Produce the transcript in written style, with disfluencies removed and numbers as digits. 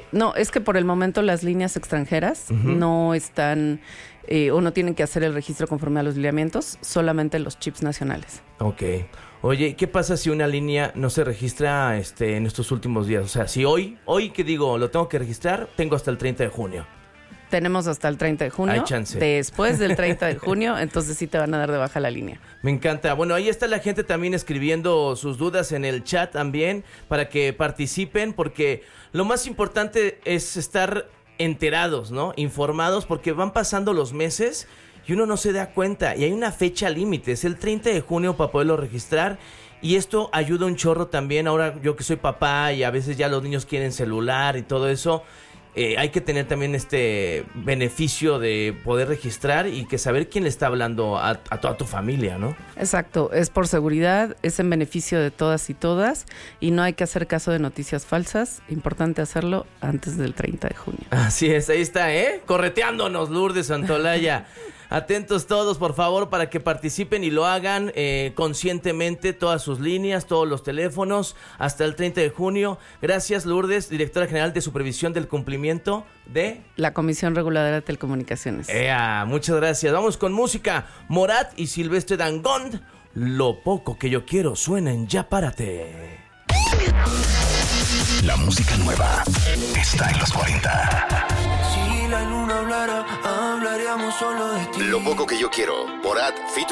No, es que por el momento las líneas extranjeras no están o no tienen que hacer el registro conforme a los lineamientos, solamente los chips nacionales. Ok. Oye, ¿qué pasa si una línea no se registra en estos últimos días? O sea, si hoy que digo, lo tengo que registrar, tengo hasta el 30 de junio. Tenemos hasta el 30 de junio. Hay chance. Después del 30 de junio, entonces sí te van a dar de baja la línea. Me encanta. Bueno, ahí está la gente también escribiendo sus dudas en el chat también para que participen, porque lo más importante es estar enterados, ¿no? Informados, porque van pasando los meses y uno no se da cuenta. Y hay una fecha límite, es el 30 de junio para poderlo registrar. Y esto ayuda un chorro también. Ahora yo que soy papá y a veces ya los niños quieren celular y todo eso, hay que tener también este beneficio de poder registrar y que saber quién le está hablando a toda tu familia, ¿no? Exacto, es por seguridad, es en beneficio de todas y todas y no hay que hacer caso de noticias falsas. Importante hacerlo antes del 30 de junio. Así es, ahí está, correteándonos Lourdes Santolaya. Atentos todos, por favor, para que participen y lo hagan conscientemente, todas sus líneas, todos los teléfonos, hasta el 30 de junio. Gracias, Lourdes, directora general de Supervisión del Cumplimiento de la Comisión Reguladora de Telecomunicaciones. Muchas gracias. Vamos con música. Morat y Silvestre Dangond. Lo poco que yo quiero suena en Ya Párate. La música nueva está en los 40. Si la luna hablara, hablaríamos solo de ti. Lo poco que yo quiero, Morat,